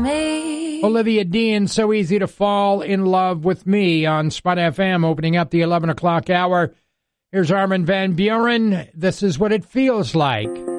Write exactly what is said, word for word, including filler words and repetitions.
me. Olivia Dean, So Easy to Fall in Love with Me on Spot F M, opening up the eleven o'clock hour. Here's Armin van Buuren. This is what it feels like.